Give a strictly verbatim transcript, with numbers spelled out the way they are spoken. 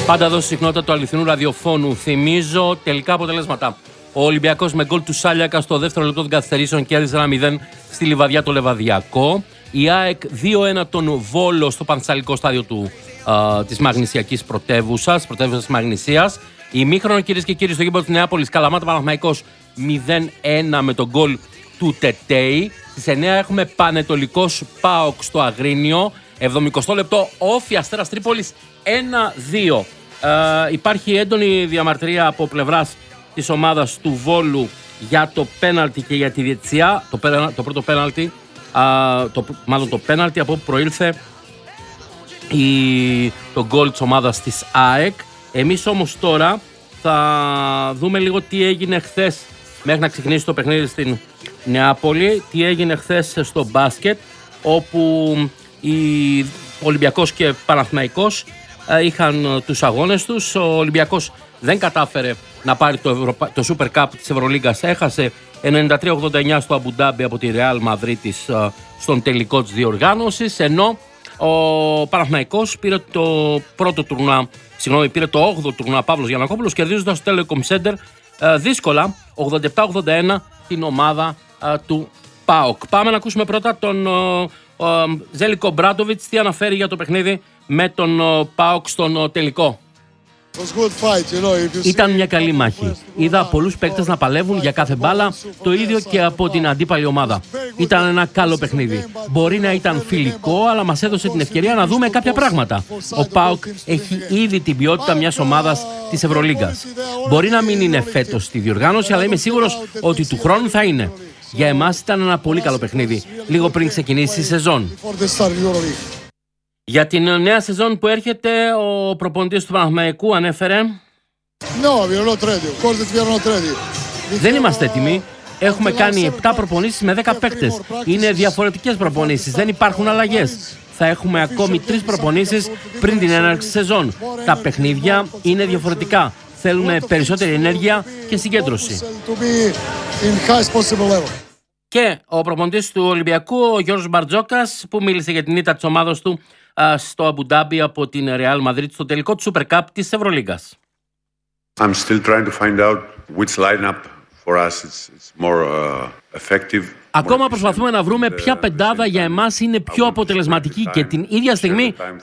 Πάντα εδώ στη συχνότητα του αληθινού ραδιοφώνου. Θυμίζω τελικά αποτελέσματα. Ο Ολυμπιακός με γκολ του Σάλιακα στο δεύτερο λεπτό των καθυστερήσεων κέρδισε ένα μηδέν στη Λιβαδιά το Λεβαδιακό. Η ΑΕΚ δύο ένα τον Βόλο στο Πανθεσσαλικό στάδιο του, α, της Μαγνησιακής πρωτεύουσας, πρωτεύουσας της Μαγνησίας. Ημίχρονο, κυρίες και κύριοι, στο γήπεδο της Νεάπολης, Καλαμάτα Παναθηναϊκός μηδέν ένα με τον γκολ του Τετέι. Στις εννιά έχουμε Πανετολικός ΠΑΟΚ στο Αγρίνιο. εβδομηκοστό λεπτό, Όφη Αστέρας Τρίπολης ένα δύο. Ε, υπάρχει έντονη διαμαρτυρία από πλευράς της ομάδας του Βόλου για το πέναλτι και για τη διαιτησία. Το, το πρώτο πέναλτι, α, το, μάλλον το πέναλτι από όπου προήλθε η, το γκολ της ομάδας της ΑΕΚ. Εμείς όμως τώρα θα δούμε λίγο τι έγινε χθες μέχρι να ξεκινήσει το παιχνίδι στην Νεάπολη. Τι έγινε χθες στο μπάσκετ, όπου η Ολυμπιακός και Παναθηναϊκός είχαν τους αγώνες τους. Ο Ολυμπιακός δεν κατάφερε να πάρει το, Ευρωπα... το Super Cup της Ευρωλίγκας. Έχασε ενενήντα τρία ογδόντα εννιά στο Αμπουντάμπι από τη Ρεάλ Μαδρίτης στον τελικό της διοργάνωσης, ενώ ο Παναθηναϊκός πήρε το πρώτο τουρνουά, συγγνώμη, πήρε το όγδοο τουρνουά Παύλος Γιαννακόπουλος, κερδίζοντας το Telecom Center δύσκολα ογδόντα επτά ογδόντα ένα την ομάδα του ΠΑΟΚ. Πάμε να ακούσουμε πρώτα τον ο Ζέλικο Μπράντοβιτς τι αναφέρει για το παιχνίδι με τον ΠΑΟΚ στον τελικό. Ήταν μια καλή μάχη. Είδα πολλούς παίκτες να παλεύουν για κάθε μπάλα, το ίδιο και από την αντίπαλη ομάδα. Ήταν ένα καλό παιχνίδι. Μπορεί να ήταν φιλικό, αλλά μας έδωσε την ευκαιρία να δούμε κάποια πράγματα. Ο ΠΑΟΚ έχει ήδη την ποιότητα μιας ομάδας της Ευρωλίγκας. Μπορεί να μην είναι φέτος στη διοργάνωση, αλλά είμαι σίγουρος ότι του χρόνου θα είναι. Για εμάς ήταν ένα πολύ καλό παιχνίδι, λίγο πριν ξεκινήσει η σεζόν. Για την νέα σεζόν που έρχεται, ο προπονητής του Παναθηναϊκού ανέφερε: δεν είμαστε έτοιμοι. Έχουμε κάνει επτά προπονήσεις με δέκα παίκτες. Είναι διαφορετικές προπονήσεις, δεν υπάρχουν αλλαγές. Θα έχουμε ακόμη τρεις προπονήσεις πριν την έναρξη σεζόν. Τα παιχνίδια είναι διαφορετικά. Θέλουμε περισσότερη ενέργεια και συγκέντρωση. Και ο προπονητής του Ολυμπιακού, ο Γιώργος Μπαρτζόκας, που μίλησε για την ήττα της ομάδας του στο Αμπουντάμπι από την Ρεάλ Μαδρίτη στο τελικό του Super Cup της Ευρωλίγκας. I'm still trying to find out which lineup for us is more uh, effective. Ακόμα προσπαθούμε να βρούμε ποια πεντάδα για εμάς είναι πιο αποτελεσματική και την ίδια στιγμή